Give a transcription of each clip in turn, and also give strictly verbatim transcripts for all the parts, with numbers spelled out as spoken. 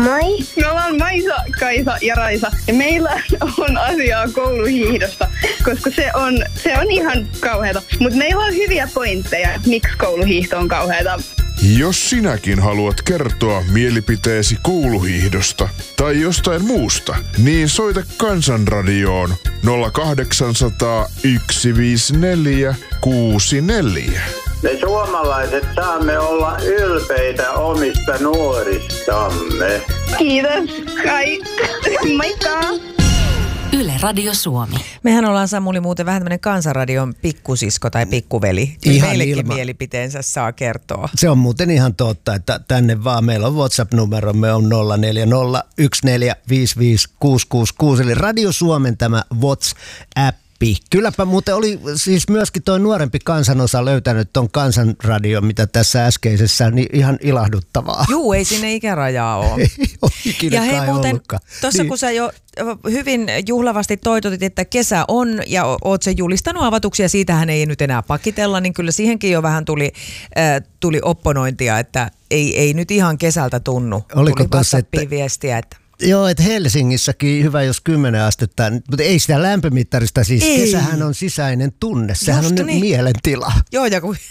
Moi. Me ollaan Maisa, Kaisa ja Raisa ja meillä on asiaa kouluhiihdosta, koska se on, se on ihan kauheata. Mutta meillä on hyviä pointteja, miksi kouluhiihto on kauheata. Jos sinäkin haluat kertoa mielipiteesi kouluhiihdosta tai jostain muusta, niin soita Kansanradioon nolla kahdeksan nolla nolla yksi viisi neljä kuusi neljä. Me suomalaiset saamme olla ylpeitä omista nuoristamme. Kiitos. Kai. Moikka. Yle Radio Suomi. Mehän ollaan, Samuli, muuten vähän tämmöinen Kansanradion pikkusisko tai pikkuveli. Ihan meillekin ilman. Mielipiteensä saa kertoa. Se on muuten ihan totta, että tänne vaan meillä on WhatsApp-numeromme on nolla neljä nolla yksi neljä viisi viisi kuusi kuusi kuusi, eli Radio Suomen tämä WhatsApp. Kylläpä muuten oli siis myöskin tuo nuorempi kansanosa löytänyt tuon Kansanradion, mitä tässä äskeisessä, niin ihan ilahduttavaa. Juu, ei sinne ikärajaa ole. Ei ole ikinä ja hei kai muuten, ollutkaan. tuossa Niin. kun sä jo hyvin juhlavasti toitotit, että kesä on ja oot sen julistanut avatuksia, siitähän ei nyt enää pakitella, niin kyllä siihenkin jo vähän tuli, äh, tuli opponointia, että ei, ei nyt ihan kesältä tunnu. Oliko tuli tossa, WhatsAppiin että- viestiä, että Joo, että Helsingissäkin hyvä jos kymmenen astetta, mutta ei sitä lämpömittarista, siis Ei. kesähän on sisäinen tunne, sehän Just on niin. mielentila. joo, ja, kun,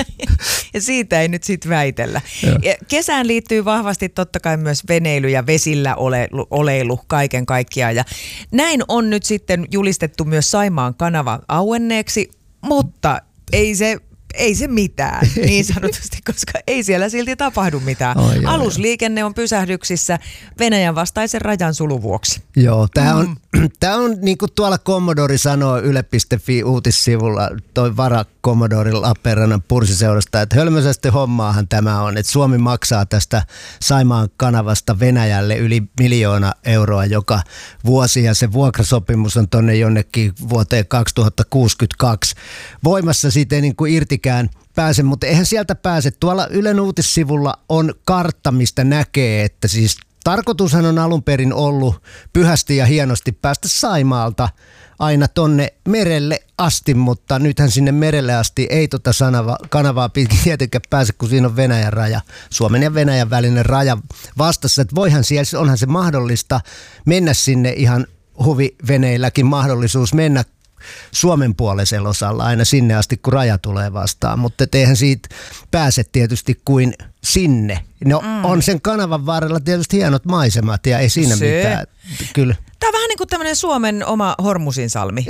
ja siitä ei nyt sitten väitellä. Joo. Ja kesään liittyy vahvasti totta kai myös veneily ja vesillä oleilu, oleilu kaiken kaikkiaan. Ja näin on nyt sitten julistettu myös Saimaan kanava auenneeksi, mutta ei se... Ei se mitään, niin sanotusti, koska ei siellä silti tapahdu mitään. Oi, oi, Alusliikenne on pysähdyksissä Venäjän vastaisen rajan sulun vuoksi. Joo, tämä on, mm. tää on niin kuin tuolla Commodore sanoo yle piste fi uutissivulla, toi vara Commodore Lappeenrannan pursiseurasta, että hölmösästi hommaahan tämä on, että Suomi maksaa tästä Saimaan kanavasta Venäjälle yli miljoona euroa joka vuosi, ja se vuokrasopimus on tonne jonnekin vuoteen kaksituhattakuusikymmentäkaksi voimassa, siitä ei niin kuin irtikään pääse, mutta eihän sieltä pääse. Tuolla Ylen uutissivulla on kartta, mistä näkee, että siis tarkoitushan on alun perin ollut pyhästi ja hienosti päästä Saimaalta aina tonne merelle asti, mutta nythän sinne merelle asti ei tota sanava, kanavaa pitkin tietenkään pääse, kun siinä on Venäjän raja, Suomen ja Venäjän välinen raja vastassa. Että voihan siellä, onhan se mahdollista mennä sinne ihan huviveneilläkin mahdollisuus mennä Suomen puoleisella osalla aina sinne asti, kun raja tulee vastaan, mutta eihän siitä pääse tietysti kuin sinne. No mm. on sen kanavan varrella tietysti hienot maisemat ja ei siinä Se. mitään. Kyllä. Tämä on vähän niin kuin tämmöinen Suomen oma Hormusinsalmi.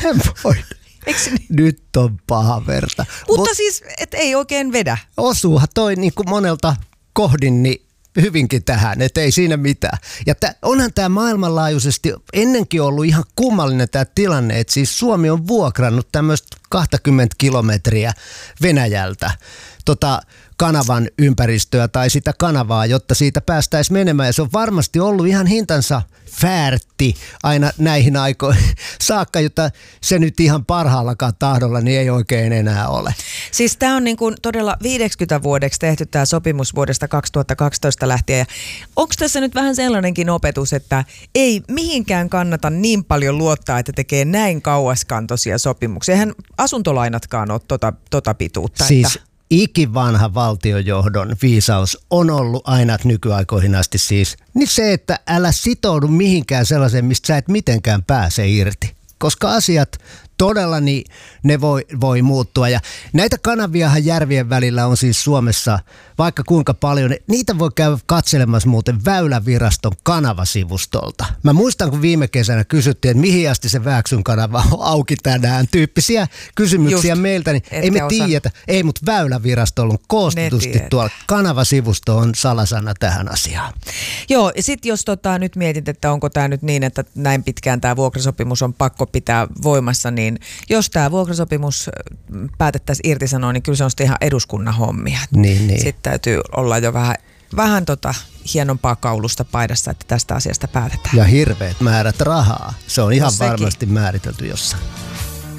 Eikö niin? Nyt on paha verta. Mutta Mut siis, et ei oikein vedä. osuuhan toi niin kuin monelta kohdin niin hyvinkin tähän, että ei siinä mitään. Ja tä, onhan tämä maailmanlaajuisesti ennenkin ollut ihan kummallinen tämä tilanne, että siis Suomi on vuokrannut tämmöistä kaksikymmentä kilometriä Venäjältä tota kanavan ympäristöä tai sitä kanavaa, jotta siitä päästäisiin menemään. Ja se on varmasti ollut ihan hintansa väärti aina näihin aikoihin saakka, jota se nyt ihan parhaallakaan tahdolla niin ei oikein enää ole. Siis tämä on niin kuin todella viisikymmentä vuodeksi tehty tämä sopimus vuodesta kaksituhattakaksitoista lähtien. Ja onko tässä nyt vähän sellainenkin opetus, että ei mihinkään kannata niin paljon luottaa, että tekee näin kauaskantoisia sopimuksia? Eihän asuntolainatkaan ole tota, tota pituutta. Siis että ikivanha valtiojohdon viisaus on ollut aina nykyaikoihin asti siis, niin se, että älä sitoudu mihinkään sellaiseen, mistä sä et mitenkään pääse irti. Koska asiat todella niin ne voi, voi muuttua. Ja näitä kanaviahan järvien välillä on siis Suomessa vaikka kuinka paljon. Niitä voi käydä katselemassa muuten Väyläviraston kanavasivustolta. Mä muistan, kun viime kesänä kysyttiin, että mihin asti se Vääksyn kanava on auki tänään. Tyyppisiä kysymyksiä Just, meiltä. Niin ei me osaa. tiedetä. Ei, mutta Väylävirastolla on koostetusti tuolla kanavasivusto on salasana tähän asiaan. Joo, ja sitten jos tota, nyt mietit, että onko tämä nyt niin, että näin pitkään tämä vuokrasopimus on pakko pitää voimassa, niin jos tämä vuokrasopimus päätettäisiin irtisanoa, niin kyllä se on sitten ihan eduskunnan hommia. Niin, niin. Sitten täytyy olla jo vähän, vähän tota hienompaa kaulusta paidassa, että tästä asiasta päätetään. Ja hirveät määrät rahaa. Se on ihan No sekin. varmasti määritelty jossain.